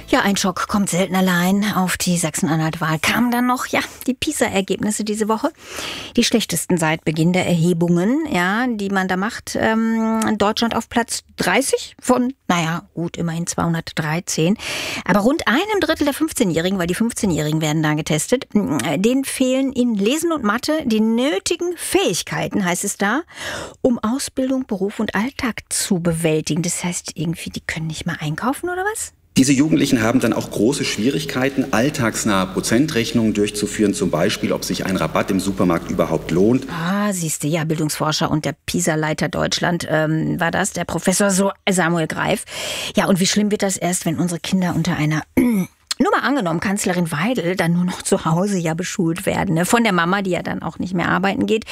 Ja, ein Schock kommt selten allein. Auf die Sachsen-Anhalt-Wahl kamen dann noch, die PISA-Ergebnisse diese Woche. Die schlechtesten seit Beginn der Erhebungen, die man da macht. Deutschland auf Platz 30 von, immerhin 213. Aber rund einem Drittel der 15-Jährigen, weil die 15-Jährigen werden da getestet, denen fehlen in Lesen und Mathe die nötigen Fähigkeiten, heißt es da, um Ausbildung, Beruf und Alltag zu bewältigen. Das heißt irgendwie, die können nicht mal einkaufen oder was? Diese Jugendlichen haben dann auch große Schwierigkeiten, alltagsnahe Prozentrechnungen durchzuführen, zum Beispiel, ob sich ein Rabatt im Supermarkt überhaupt lohnt. Siehste, Bildungsforscher und der PISA-Leiter Deutschland war das, der Professor Samuel Greif. Ja, und wie schlimm wird das erst, wenn unsere Kinder unter einer... Nur mal angenommen, Kanzlerin Weidel dann nur noch zu Hause beschult werden, ne? Von der Mama, die ja dann auch nicht mehr arbeiten geht.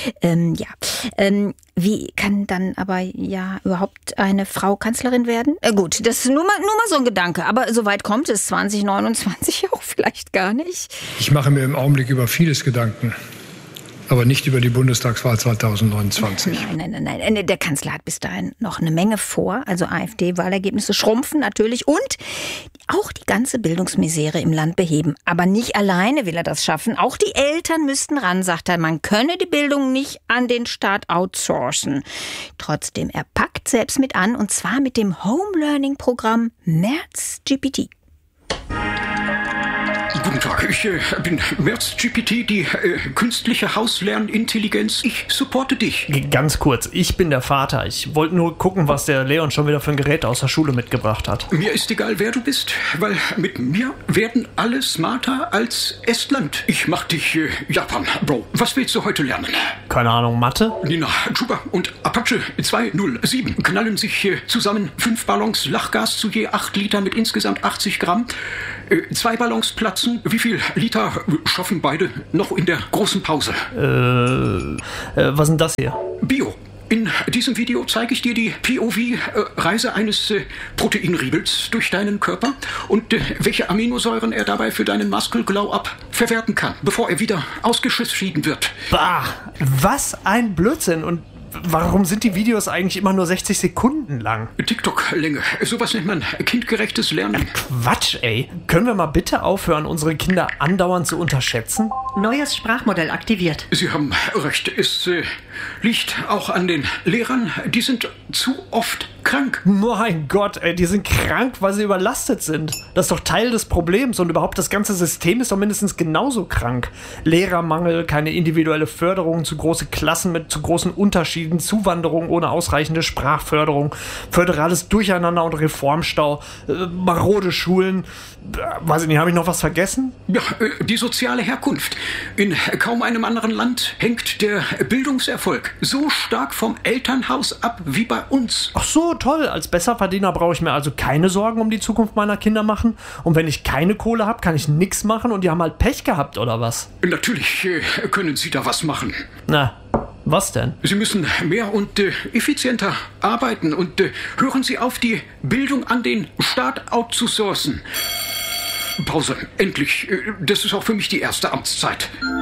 Wie kann dann aber überhaupt eine Frau Kanzlerin werden? Gut, das ist nur mal so ein Gedanke. Aber so weit kommt es 2029 auch vielleicht gar nicht. Ich mache mir im Augenblick über vieles Gedanken. Aber nicht über die Bundestagswahl 2029. Nein. Der Kanzler hat bis dahin noch eine Menge vor. Also AfD-Wahlergebnisse schrumpfen natürlich. Und auch die ganze Bildungsmisere im Land beheben. Aber nicht alleine will er das schaffen. Auch die Eltern müssten ran, sagt er. Man könne die Bildung nicht an den Staat outsourcen. Trotzdem, er packt selbst mit an. Und zwar mit dem Home-Learning-Programm MerzGPT. Guten Tag, ich bin MerzGPT, die künstliche Hauslernintelligenz. Ich supporte dich. Ganz kurz, ich bin der Vater. Ich wollte nur gucken, was der Leon schon wieder für ein Gerät aus der Schule mitgebracht hat. Mir ist egal, wer du bist, weil mit mir werden alle smarter als Estland. Ich mach dich Japan, Bro. Was willst du heute lernen? Keine Ahnung, Mathe? Nina, Chuba und Apache 207 knallen sich zusammen 5 Ballons Lachgas zu je 8 Liter mit insgesamt 80 Gramm. 2 Ballons platzen. Wie viel Liter schaffen beide noch in der großen Pause? Was ist denn das hier? Bio. In diesem Video zeige ich dir die POV-Reise eines Proteinriegels durch deinen Körper und welche Aminosäuren er dabei für deinen Muscle Glow-Up verwerten kann, bevor er wieder ausgeschieden wird. Bah, was ein Blödsinn. Und warum sind die Videos eigentlich immer nur 60 Sekunden lang? TikTok-Länge. Sowas nennt man kindgerechtes Lernen. Quatsch, ey. Können wir mal bitte aufhören, unsere Kinder andauernd zu unterschätzen? Neues Sprachmodell aktiviert. Sie haben recht. Es liegt auch an den Lehrern. Die sind zu oft krank. Mein Gott, ey, die sind krank, weil sie überlastet sind. Das ist doch Teil des Problems und überhaupt das ganze System ist doch mindestens genauso krank. Lehrermangel, keine individuelle Förderung, zu große Klassen mit zu großen Unterschieden, Zuwanderung ohne ausreichende Sprachförderung, föderales Durcheinander und Reformstau, marode Schulen. Weiß ich nicht, habe ich noch was vergessen? Ja, die soziale Herkunft. In kaum einem anderen Land hängt der Bildungserfolg so stark vom Elternhaus ab wie bei uns. Ach so, toll. Als Besserverdiener brauche ich mir also keine Sorgen um die Zukunft meiner Kinder machen. Und wenn ich keine Kohle habe, kann ich nichts machen und die haben halt Pech gehabt, oder was? Natürlich können Sie da was machen. Na, was denn? Sie müssen mehr und effizienter arbeiten und hören Sie auf, die Bildung an den Staat outzusourcen. Pause, endlich. Das ist auch für mich die erste Amtszeit.